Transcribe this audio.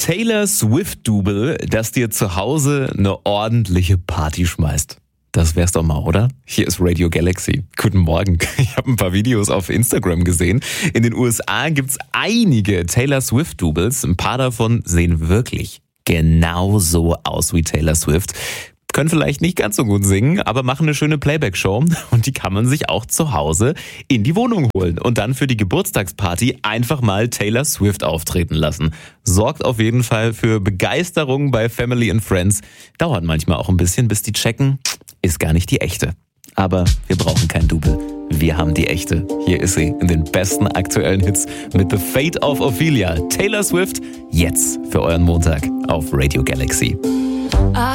Taylor Swift-Double, das dir zu Hause eine ordentliche Party schmeißt. Das wär's doch mal, oder? Hier ist Radio Galaxy. Guten Morgen. Ich habe ein paar Videos auf Instagram gesehen. In den USA gibt's einige Taylor Swift-Doubles. Ein paar davon sehen wirklich genauso aus wie Taylor Swift. Können vielleicht nicht ganz so gut singen, aber machen eine schöne Playback-Show und die kann man sich auch zu Hause in die Wohnung holen und dann für die Geburtstagsparty einfach mal Taylor Swift auftreten lassen. Sorgt auf jeden Fall für Begeisterung bei Family and Friends. Dauert manchmal auch ein bisschen, bis die checken, ist gar nicht die echte. Aber wir brauchen kein Double. Wir haben die echte. Hier ist sie in den besten aktuellen Hits mit The Fate of Ophelia. Taylor Swift, jetzt für euren Montag auf Radio Galaxy.